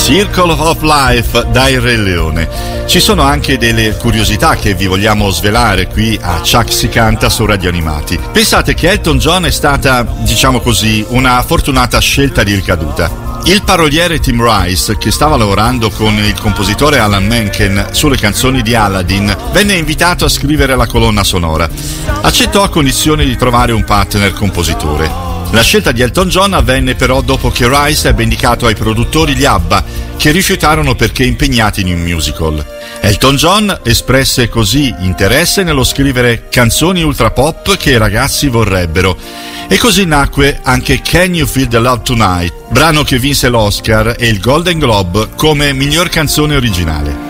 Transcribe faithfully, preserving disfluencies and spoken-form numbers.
Circle of Life dai Re Leone. Ci sono anche delle curiosità che vi vogliamo svelare qui a Chuck si canta su Radio Animati. Pensate che Elton John è stata, diciamo così, una fortunata scelta di ricaduta. Il paroliere Tim Rice, che stava lavorando con il compositore Alan Menken sulle canzoni di Aladdin, venne invitato a scrivere la colonna sonora. Accettò a condizione di trovare un partner compositore. La scelta di Elton John avvenne però dopo che Rice ebbe indicato ai produttori gli ABBA, che rifiutarono perché impegnati in un musical. Elton John espresse così interesse nello scrivere canzoni ultra pop che i ragazzi vorrebbero. E così nacque anche Can You Feel the Love Tonight, brano che vinse l'Oscar e il Golden Globe come miglior canzone originale.